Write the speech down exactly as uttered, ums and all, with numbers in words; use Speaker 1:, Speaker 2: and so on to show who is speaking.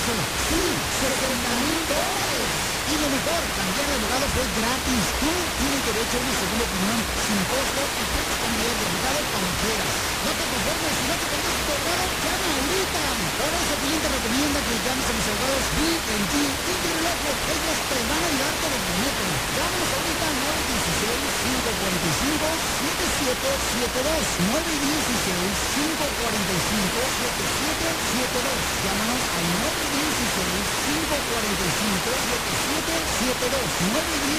Speaker 1: caso. Sí, sesenta mil dólares. Y lo mejor, cambiar de abogado fue gratis. Tú tienes derecho a una segunda opinión sin costo y puedes cambiar de abogado cuando quieras. No te conformes, si no te conoces tu abogado, llama ahorita. Por eso Piolín te recomienda que llames a mis abogados B and G y Loco. Ellos te van a ayudar, te lo prometo. Llámanos ahorita al nueve uno seis, cinco cuatro cinco, siete siete siete dos. nueve uno seis, cinco cuatro cinco, siete siete siete dos. Llámanos al nueve uno seis, cinco cuatro cinco, siete siete siete dos. nueve uno